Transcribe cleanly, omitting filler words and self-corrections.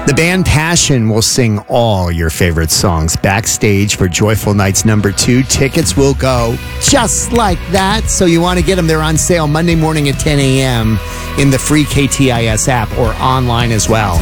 The band Passion will sing all your favorite songs backstage for Joyful Nights #2. Tickets will go just like that. So you want to get them. They're on sale Monday morning at 10 a.m. in the free KTIS app or online as well.